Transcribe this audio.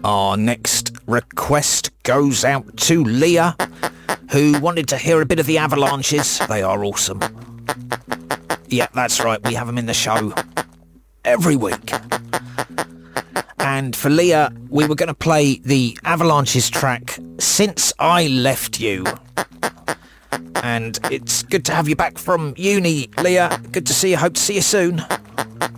Our next request goes out to Leah, who wanted to hear a bit of the Avalanches. They are awesome. Yeah, that's right, we have them in the show every week. And for Leah, we were going to play the Avalanches track, Since I Left You. And it's good to have you back from uni, Leah. Good to see you. Hope to see you soon.